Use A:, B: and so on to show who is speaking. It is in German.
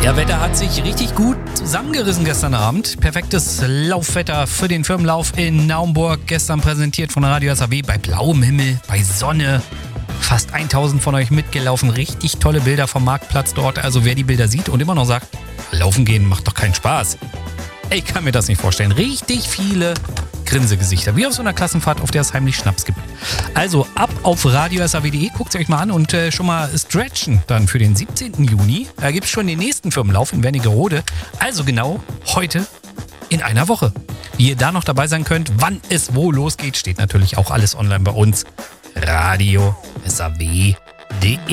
A: Ja, Wetter hat sich richtig gut zusammengerissen gestern Abend. Perfektes Laufwetter für den Firmenlauf in Naumburg. Gestern präsentiert von Radio SAW bei blauem Himmel, bei Sonne. Fast 1000 von euch mitgelaufen. Richtig tolle Bilder vom Marktplatz dort. Also wer die Bilder sieht und immer noch sagt, laufen gehen macht doch keinen Spaß. Ich kann mir das nicht vorstellen. Richtig viele Grinsegesichter. Wie auf so einer Klassenfahrt, auf der es heimlich Schnaps gibt. Also ab auf radiosaw.de, guckt es euch mal an und schon mal stretchen dann für den 17. Juni. Da gibt es schon den nächsten Firmenlauf in Wernigerode. Also genau heute in einer Woche. Wie ihr da noch dabei sein könnt, wann es wo losgeht, steht natürlich auch alles online bei uns. radiosaw.de